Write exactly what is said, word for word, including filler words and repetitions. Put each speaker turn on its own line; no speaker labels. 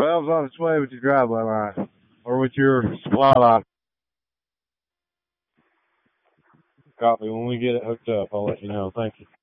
twelve's on its way with your driveway line, or with your supply line. Copy. When we get it hooked up, I'll let you know. Thank you.